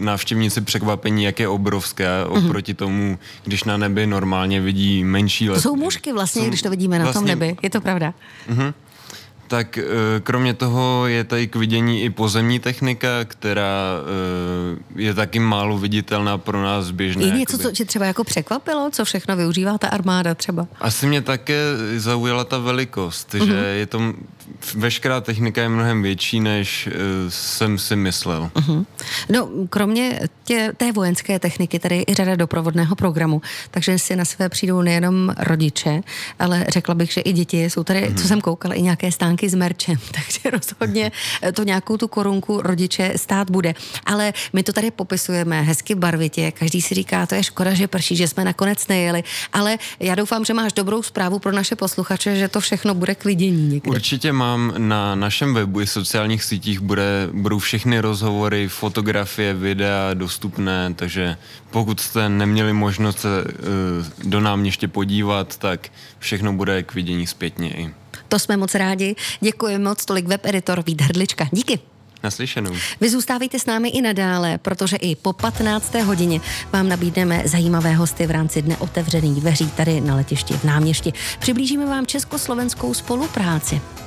návštěvníci překvapení, jak je obrovské oproti tomu, když na nebi normálně vidí menší letky. To jsou mužky vlastně, když to vidíme na tom nebi, je to pravda. Tak kromě toho je tady k vidění i pozemní technika, která je taky málo viditelná pro nás běžné. Je něco, co tě třeba jako překvapilo? Co všechno využívá ta armáda třeba? Asi mě také zaujala ta velikost, že je to, veškerá technika je mnohem větší, než jsem si myslel. No, kromě té vojenské techniky, tady je i řada doprovodného programu, takže si na své přijdou nejenom rodiče, ale řekla bych, že i děti. Jsou tady, co jsem koukala, i nějaké stánky s merčem, takže rozhodně to nějakou tu korunku rodiče stát bude. Ale my to tady popisujeme hezky barvitě, každý si říká, to je škoda, že prší, že jsme nakonec nejeli, ale já doufám, že máš dobrou zprávu pro naše posluchače, že to všechno bude k vidění někde. Určitě mám na našem webu i sociálních sítích budou všechny rozhovory, fotografie, videa dostupné, takže pokud jste neměli možnost se do náměště podívat, tak všechno bude k vidění zpětně i. To jsme moc rádi. Děkuji moc, tolik webeditor Vít Hrdlička. Díky. Naslyšenou. Vy zůstávejte s námi i nadále, protože i po 15. hodině vám nabídneme zajímavé hosty v rámci Dne otevřených dveří tady na letišti v Náměšti. Přiblížíme vám československou spolupráci.